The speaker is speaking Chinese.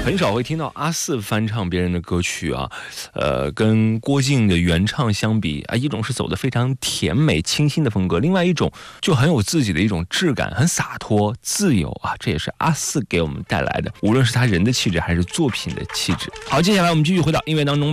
很少会听到阿四翻唱别人的歌曲啊，跟郭靖的原唱相比啊，一种是走得非常甜美清新的风格，另外一种就很有自己的一种质感，很洒脱自由啊，这也是阿四给我们带来的，无论是他人的气质还是作品的气质。好，接下来我们继续回到音乐当中。